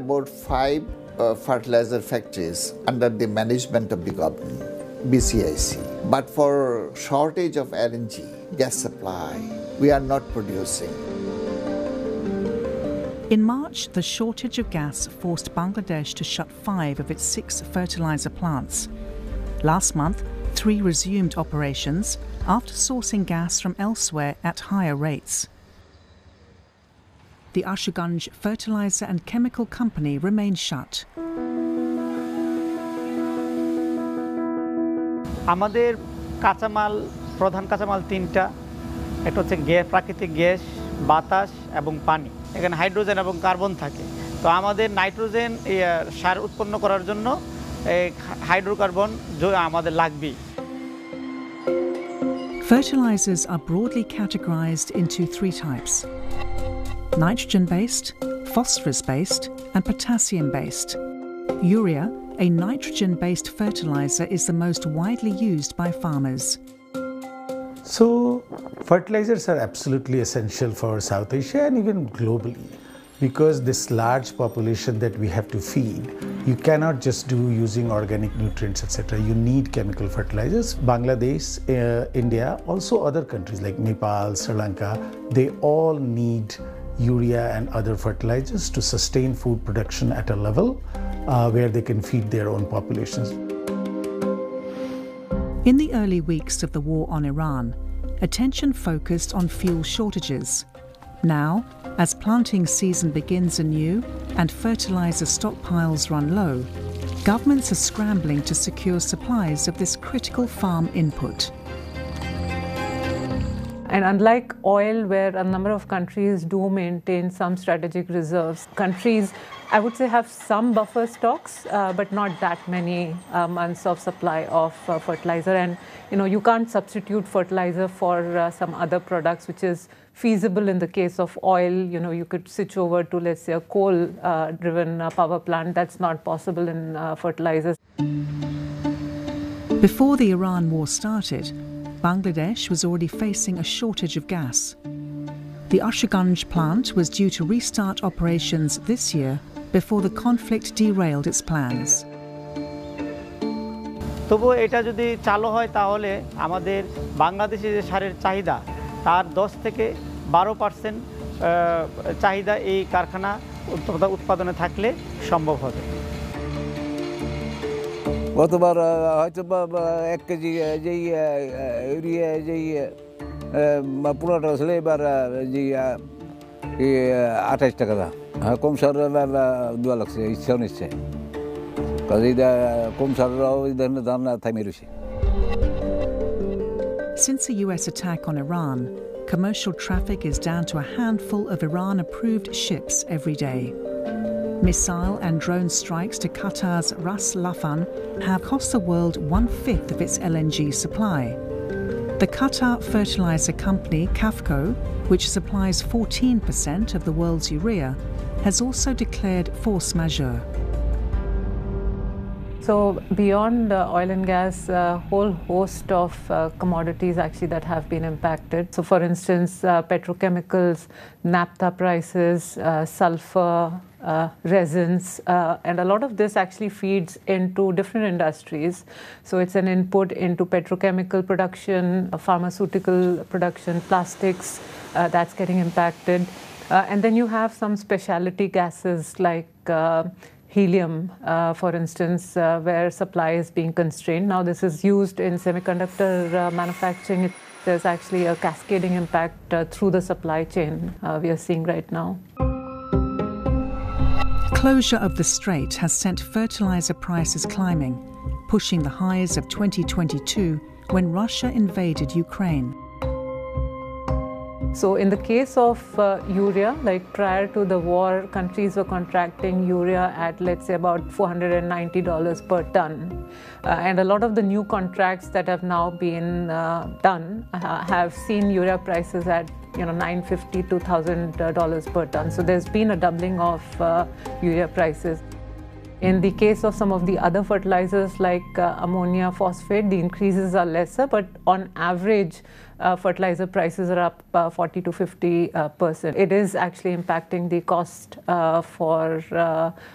about 5 fertilizer factories under the management of the government, BCIC. But for shortage of LNG, gas supply, we are not producing. In March, the shortage of gas forced Bangladesh to shut 5 of its 6 fertilizer plants. Last month, 3 resumed operations after sourcing gas from elsewhere at higher rates. The Ashuganj Fertilizer and Chemical Company remains shut. আমাদের কাঁচামাল প্রধান কাঁচামাল 3টা একটা হচ্ছে প্রাকৃতিক gas বাতাস এবং পানি এখানে হাইড্রোজেন এবং কার্বন থাকে তো আমাদের নাইট্রোজেন সার উৎপন্ন করার জন্য হাইড্রোকার্বন আমাদের লাগবে Fertilizers are broadly categorized into 3 types: nitrogen-based, phosphorus-based and potassium-based. Urea, a nitrogen-based fertilizer, is the most widely used by farmers. So, fertilizers are absolutely essential for South Asia and even globally because this large population that we have to feed, you cannot just do using organic nutrients, etc. You need chemical fertilizers. Bangladesh, India, also other countries like Nepal, Sri Lanka, they all need urea and other fertilizers to sustain food production at a level where they can feed their own populations. In the early weeks of the war on Iran, attention focused on fuel shortages. Now, as planting season begins anew and fertilizer stockpiles run low, governments are scrambling to secure supplies of this critical farm input. And unlike oil, where a number of countries do maintain some strategic reserves, countries, I would say, have some buffer stocks, but not that many months of supply of fertilizer. And you can't substitute fertilizer for some other products, which is feasible in the case of oil. You could switch over to, let's say, a coal-driven power plant. That's not possible in fertilizers. Before the Iran war started, Bangladesh was already facing a shortage of gas. The Ashuganj plant was due to restart operations this year before the conflict derailed its plans. তবু এটা যদি চালু হয় তাহলে আমাদের বাংলাদেশে যে সারের চাহিদা তার 10 থেকে 12% চাহিদা এই কারখানা উৎপাদনে থাকলে সম্ভব হবে গতবার হয়তো 1 কেজি যেই ইউরিয়া যেই পুরোটা ছিল এবার যে 28 টাকা দাম কম সার দেওয়া লাগছে ইচ্ছাও নিচ্ছে কাজে কম সাররাও এই ধরনের দাম না থামে রয়েছে Since the US attack on Iran, commercial traffic is down to a handful of Iran-approved ships every day. Missile and drone strikes to Qatar's Ras Laffan have cost the world 1/5 of its LNG supply. The Qatar fertilizer company QAFCO, which supplies 14% of the world's urea, has also declared force majeure. So beyond oil and gas, a whole host of commodities actually that have been impacted. So for instance, petrochemicals, naphtha prices, sulfur, resins, and a lot of this actually feeds into different industries. So it's an input into petrochemical production, pharmaceutical production, plastics, that's getting impacted. And then you have some specialty gases like helium, for instance, where supply is being constrained. Now this is used in semiconductor manufacturing. There's actually a cascading impact through the supply chain we are seeing right now. Closure of the strait has sent fertilizer prices climbing, pushing the highs of 2022 when Russia invaded Ukraine. So in the case of urea, like prior to the war, countries were contracting urea at, let's say, about $490 per ton. And a lot of the new contracts that have now been done have seen urea prices at $950 to $1,000 per ton. So there's been a doubling of urea prices. In the case of some of the other fertilizers like ammonia, phosphate, the increases are lesser, but on average, fertilizer prices are up 40 to 50%. It is actually impacting the cost for